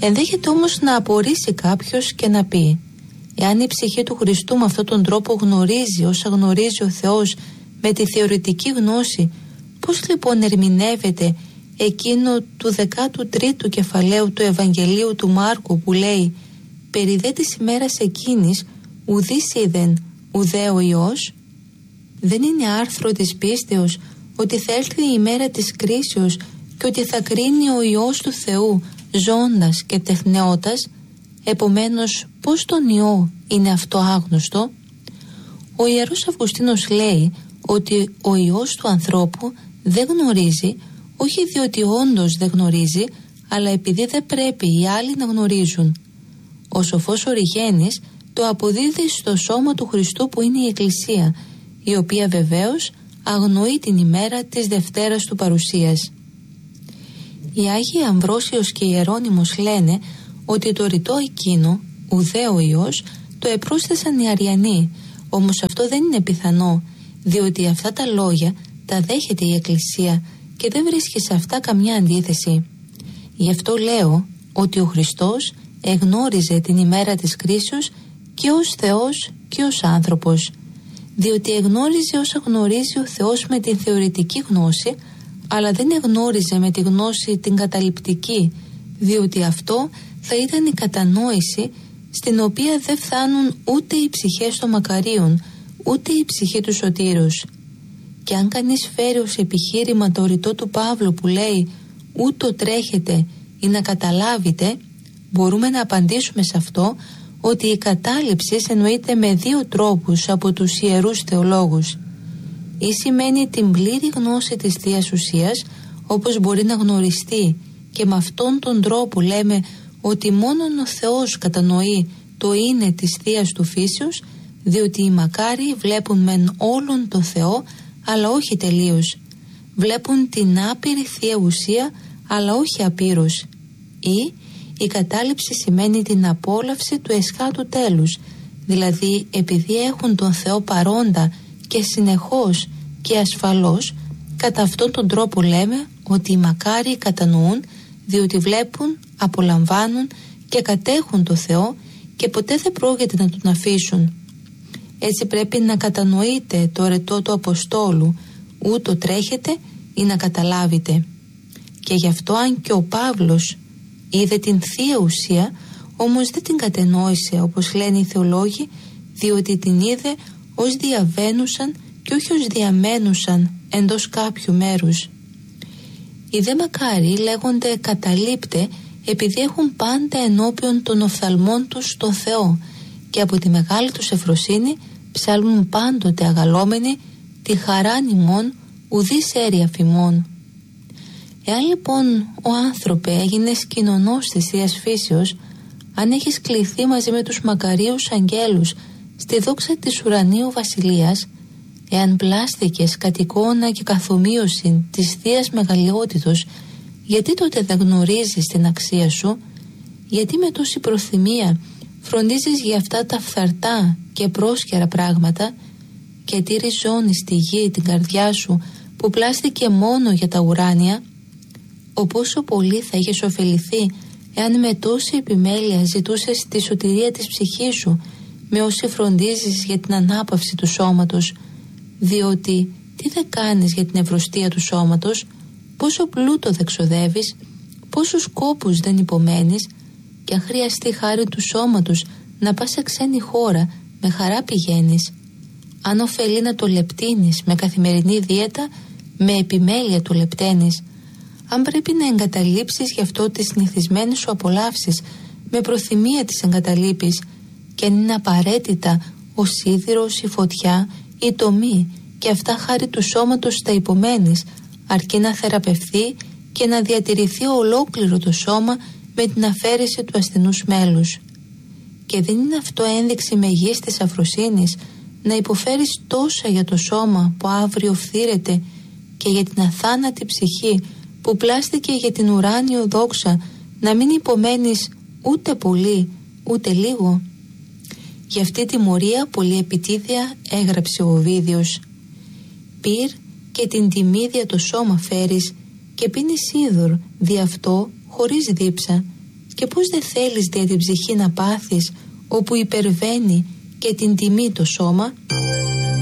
Ενδέχεται όμως να απορρίσει κάποιος και να πει: εάν η ψυχή του Χριστού με αυτόν τον τρόπο γνωρίζει όσα γνωρίζει ο Θεός με τη θεωρητική γνώση, πώς λοιπόν ερμηνεύεται εκείνο του 13ου κεφαλαίου του Ευαγγελίου του Μάρκου που λέει: περί δε της ημέρας εκείνης ουδείς είδεν ουδέ ο Υιός? Δεν είναι άρθρο της πίστεως ότι θα έρθει η ημέρα της κρίσεως και ότι θα κρίνει ο Υιός του Θεού ζώντας και τεχνεώτας? Επομένως, πώς τον Υιό είναι αυτό άγνωστο? Ο Ιερός Αυγουστίνος λέει ότι ο Υιός του ανθρώπου δεν γνωρίζει, όχι διότι όντως δεν γνωρίζει, αλλά επειδή δεν πρέπει οι άλλοι να γνωρίζουν. Ο σοφός Οριγένης το αποδίδει στο σώμα του Χριστού που είναι η Εκκλησία, η οποία βεβαίως αγνοεί την ημέρα της Δευτέρας του Παρουσίας. Οι Άγιοι Αμβρόσιος και Ιερώνυμος λένε ότι το ρητό εκείνο, ουδέ ο Υιός, το επρόσθεσαν οι Αριανοί, όμως αυτό δεν είναι πιθανό, διότι αυτά τα λόγια τα δέχεται η Εκκλησία και δεν βρίσκει σε αυτά καμιά αντίθεση. Γι' αυτό λέω ότι ο Χριστός εγνώριζε την ημέρα της κρίσεως και ως Θεός και ως άνθρωπος, διότι εγνώριζε όσα γνωρίζει ο Θεός με την θεωρητική γνώση, αλλά δεν εγνώριζε με τη γνώση την καταληπτική, διότι αυτό θα ήταν η κατανόηση στην οποία δεν φτάνουν ούτε οι ψυχές των μακαρίων, ούτε η ψυχή του σωτήρους. Και αν κανείς φέρει ως επιχείρημα το ρητό του Παύλου που λέει «ούτω τρέχετε ή να καταλάβετε», μπορούμε να απαντήσουμε σε αυτό ότι η κατάληψη εννοείται με δύο τρόπους από τους ιερούς θεολόγους. Ή σημαίνει την πλήρη γνώση της Θείας Ουσίας, όπως μπορεί να γνωριστεί, και με αυτόν τον τρόπο λέμε ότι μόνον ο Θεός κατανοεί το είναι της Θείας του Φύσεως, διότι οι μακάριοι βλέπουν μεν όλον το Θεό, αλλά όχι τελείως. Βλέπουν την άπειρη Θεία Ουσία, αλλά όχι απείρως. Ή η κατάληψη σημαίνει την απόλαυση του εσχάτου τέλους, δηλαδή επειδή έχουν τον Θεό παρόντα και συνεχώς και ασφαλώς, κατά αυτόν τον τρόπο λέμε ότι οι μακάριοι κατανοούν, διότι βλέπουν, απολαμβάνουν και κατέχουν το Θεό και ποτέ δεν πρόκειται να τον αφήσουν. Έτσι πρέπει να κατανοείτε το ρητό του Αποστόλου, ούτω τρέχετε ή να καταλάβετε. Και γι' αυτό αν και ο Παύλος είδε την Θεία Ουσία, όμως δεν την κατενόησε όπως λένε οι θεολόγοι, διότι την είδε ως διαβαίνουσαν και όχι ως διαμένουσαν εντός κάποιου μέρους. Οι δε μακάριοι λέγονται καταλήπτε επειδή έχουν πάντα ενώπιον των οφθαλμών τους τον Θεό και από τη μεγάλη τους ευφροσύνη ψάλουν πάντοτε αγαλόμενοι τη χαράν ημών ουδείς έρη αφημών. Εάν λοιπόν ο άνθρωπε έγινες κοινωνός της Θείας Φύσεως, αν έχεις κληθεί μαζί με τους μακαρίους αγγέλους στη δόξα της ουρανίου βασιλείας, εάν πλάστηκες κατ' εικόνα και καθομοίωση της Θείας Μεγαλειότητος, γιατί τότε δεν γνωρίζεις την αξία σου? Γιατί με τόση προθυμία φροντίζεις για αυτά τα φθαρτά και πρόσκαιρα πράγματα και τι ριζώνεις στη γη την καρδιά σου που πλάστηκε μόνο για τα ουράνια? Ο πόσο πολύ θα είχες ωφεληθεί εάν με τόση επιμέλεια ζητούσες τη σωτηρία της ψυχής σου με όσοι φροντίζεις για την ανάπαυση του σώματος, διότι τι δεν κάνεις για την ευρωστία του σώματος, πόσο πλούτο δεν ξοδεύεις, πόσους κόπους δεν υπομένεις, και αν χρειαστεί χάρη του σώματος να πας σε ξένη χώρα, με χαρά πηγαίνεις. Αν ωφελεί να το λεπτύνεις με καθημερινή δίαιτα, με επιμέλεια το λεπταίνεις. Αν πρέπει να εγκαταλείψεις γι' αυτό τις συνηθισμένες σου απολαύσεις, με προθυμία τις εγκαταλείπεις, και αν είναι απαραίτητα ο σίδηρος, η φωτιά, η τομή, και αυτά χάρη του σώματος τα υπομένεις, αρκεί να θεραπευθεί και να διατηρηθεί ολόκληρο το σώμα με την αφαίρεση του ασθενούς μέλους. Και δεν είναι αυτό ένδειξη μεγίστης αφροσύνης να υποφέρεις τόσα για το σώμα που αύριο φθήρεται και για την αθάνατη ψυχή που πλάστηκε για την ουράνιο δόξα, να μην υπομένεις ούτε πολύ ούτε λίγο? Για αυτή τη μορία πολύ επιτίδια έγραψε ο Οβίδιος: «Πήρ και την τιμή δια το σώμα φέρεις και πίνεις είδωρ δι' αυτό χωρίς δίψα, Και πώς δεν θέλεις δια την ψυχή να πάθεις, όπου υπερβαίνει και την τιμή το σώμα?